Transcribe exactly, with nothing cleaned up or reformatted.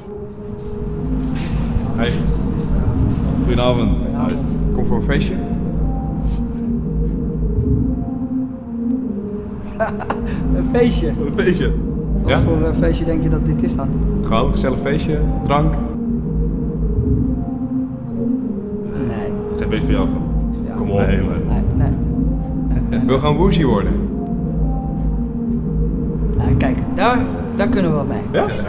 Hey. Goedenavond. Goedenavond. Kom voor een feestje? Een feestje? Een feestje. Wat Ja? voor een feestje denk je dat dit is dan? Gewoon een gezellig feestje, drank. Nee. Geen feest voor jou van. Ja. Kom op. Nee, maar... Nee, nee. Wil gewoon woozy worden. Ja, kijk, daar, daar kunnen we wel bij. Ja? Ja,